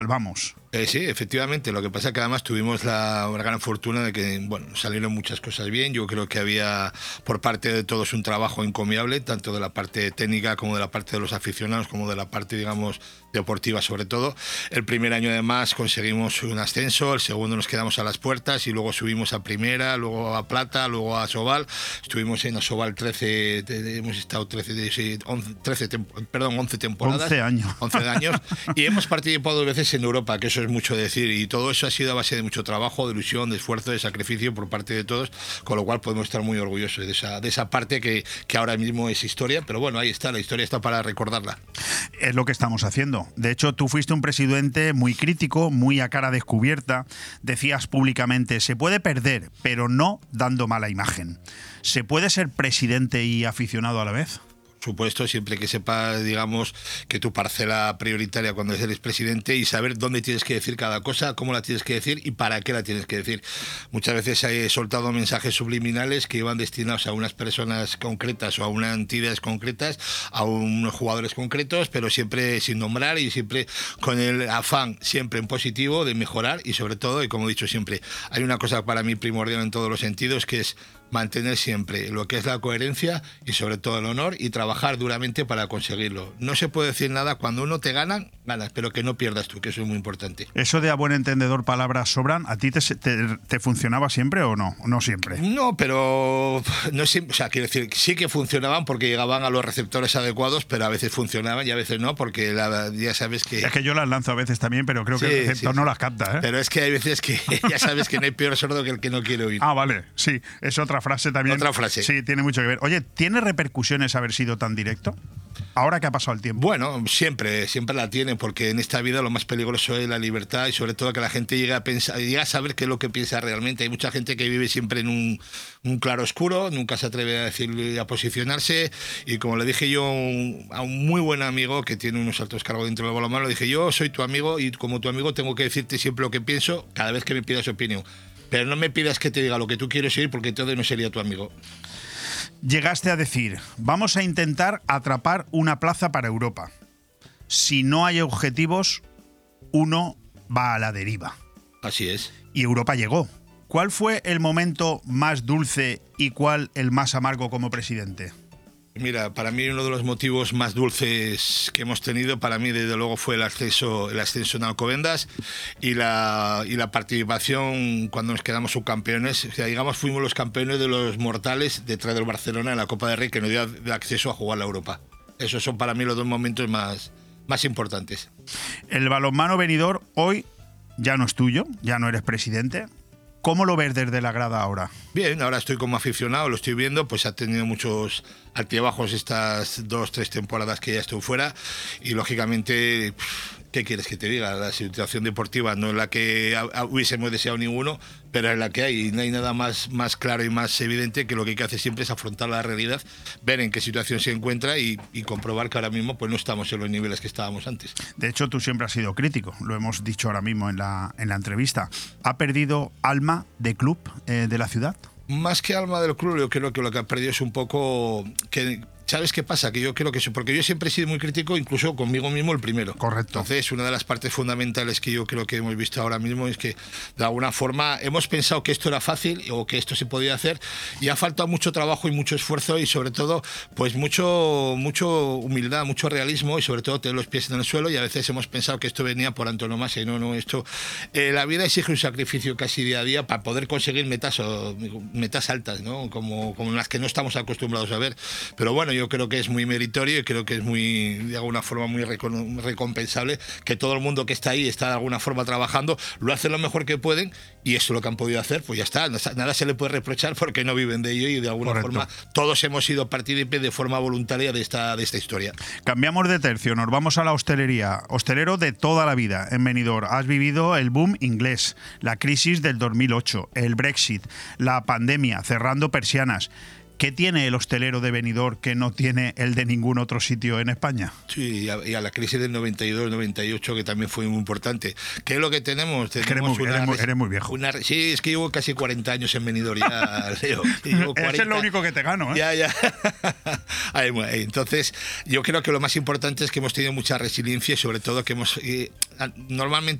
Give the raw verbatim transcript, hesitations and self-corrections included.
salvamos. Eh, sí, efectivamente. Lo que pasa es que además tuvimos la, la gran fortuna de que, bueno, salieron muchas cosas bien. Yo creo que había por parte de todos un trabajo encomiable, tanto de la parte técnica como de la parte de los aficionados, como de la parte, digamos, deportiva sobre todo. El primer año además conseguimos un ascenso, el segundo nos quedamos a las puertas y luego subimos a primera, luego a plata, luego a Asobal. Estuvimos en Asobal trece, hemos estado trece, once, trece perdón, once temporadas. once años. once años. Y hemos participado dos veces en Europa, que eso es mucho decir, y todo eso ha sido a base de mucho trabajo, de ilusión, de esfuerzo, de sacrificio por parte de todos, con lo cual podemos estar muy orgullosos de esa, de esa parte que, que ahora mismo es historia, pero bueno, ahí está, la historia está para recordarla. Es lo que estamos haciendo. De hecho, tú fuiste un presidente muy crítico, muy a cara descubierta, decías públicamente, se puede perder, pero no dando mala imagen. ¿Se puede ser presidente y aficionado a la vez? Supuesto, siempre que sepas, digamos, que tu parcela prioritaria cuando eres presidente y saber dónde tienes que decir cada cosa, cómo la tienes que decir y para qué la tienes que decir. Muchas veces he soltado mensajes subliminales que iban destinados a unas personas concretas o a unas entidades concretas, a unos jugadores concretos, pero siempre sin nombrar y siempre con el afán, siempre en positivo, de mejorar y sobre todo, y como he dicho siempre, hay una cosa para mí primordial en todos los sentidos, que es mantener siempre lo que es la coherencia y sobre todo el honor y trabajar duramente para conseguirlo. No se puede decir nada, cuando uno te gana, ganas, pero que no pierdas tú, que eso es muy importante. Eso de a buen entendedor palabras sobran, ¿a ti te, te, te funcionaba siempre o no? No siempre. No, pero no siempre, o sea, quiero decir, sí que funcionaban porque llegaban a los receptores adecuados, pero a veces funcionaban y a veces no, porque la, ya sabes que... Es que yo las lanzo a veces también, pero creo que sí, el receptor sí, no las capta, ¿eh? Pero es que hay veces que ya sabes que no hay peor sordo que el que no quiere oír. Ah, vale, sí, es otra frase también. Otra frase. Sí, tiene mucho que ver. Oye, ¿tiene repercusiones haber sido tan directo? Ahora que ha pasado el tiempo. Bueno, siempre, siempre la tiene, porque en esta vida lo más peligroso es la libertad y sobre todo que la gente llegue a pensar, llegue a saber qué es lo que piensa realmente. Hay mucha gente que vive siempre en un, un claro oscuro, nunca se atreve a decir, a posicionarse, y como le dije yo a un muy buen amigo que tiene unos altos cargos dentro del balonmano, le dije, yo soy tu amigo y como tu amigo tengo que decirte siempre lo que pienso cada vez que me pidas opinión. Pero no me pidas que te diga lo que tú quieres oír, porque entonces no sería tu amigo. Llegaste a decir, vamos a intentar atrapar una plaza para Europa. Si no hay objetivos, uno va a la deriva. Así es. Y Europa llegó. ¿Cuál fue el momento más dulce y cuál el más amargo como presidente? Mira, para mí uno de los motivos más dulces que hemos tenido, para mí desde luego fue el ascenso, el ascenso en Alcobendas y la, y la participación cuando nos quedamos subcampeones. O sea, digamos, fuimos los campeones de los mortales detrás del Barcelona en la Copa del Rey, que nos dio acceso a jugar la Europa. Esos son para mí los dos momentos más, más importantes. El balonmano venidor hoy ya no es tuyo, ya no eres presidente. ¿Cómo lo ves desde la grada ahora? Bien, ahora estoy como aficionado, lo estoy viendo, pues ha tenido muchos altibajos estas dos, tres temporadas que ya estuve fuera y lógicamente, ¿qué quieres que te diga? La situación deportiva no es la que hubiésemos deseado ninguno, pero es la que hay y no hay nada más, más claro y más evidente que lo que hay que hacer siempre es afrontar la realidad, ver en qué situación se encuentra y, y comprobar que ahora mismo pues no estamos en los niveles que estábamos antes. De hecho, tú siempre has sido crítico, lo hemos dicho ahora mismo en la, en la entrevista. ¿Ha perdido alma de club eh, de la ciudad? Más que alma del club, yo creo que lo que ha perdido es un poco... que ¿sabes qué pasa? Que yo creo que eso, porque yo siempre he sido muy crítico, incluso conmigo mismo el primero. Correcto. Entonces, una de las partes fundamentales que yo creo que hemos visto ahora mismo es que, de alguna forma, hemos pensado que esto era fácil o que esto se podía hacer y ha faltado mucho trabajo y mucho esfuerzo y, sobre todo, pues mucho, mucho humildad, mucho realismo y, sobre todo, tener los pies en el suelo y a veces hemos pensado que esto venía por antonomasia y no, no, esto... Eh, la vida exige un sacrificio casi día a día para poder conseguir metas, o, metas altas, ¿no? Como, como las que no estamos acostumbrados a ver. Pero bueno, yo creo que es muy meritorio y creo que es muy, de alguna forma, muy recompensable que todo el mundo que está ahí está de alguna forma trabajando, lo hacen lo mejor que pueden y eso es lo que han podido hacer, pues ya está, nada se le puede reprochar porque no viven de ello y de alguna Correcto. forma todos hemos sido partícipes de forma voluntaria de esta, de esta historia. Cambiamos de tercio, nos vamos a la hostelería. Hostelero de toda la vida en Benidorm, has vivido el boom inglés, la crisis del dos mil ocho, el Brexit, la pandemia, cerrando persianas. ¿Qué tiene el hostelero de Benidorm que no tiene el de ningún otro sitio en España? Sí, y a, y a la crisis del noventa y dos noventa y ocho, que también fue muy importante. ¿Qué es lo que tenemos? tenemos eres, muy, una, eres, muy, eres muy viejo. Una, sí, es que llevo casi cuarenta años en Benidorm ya, Leo. Eso es lo único que te gano, ¿eh? Ya, ya. Entonces, yo creo que lo más importante es que hemos tenido mucha resiliencia y sobre todo que hemos... Eh, normalmente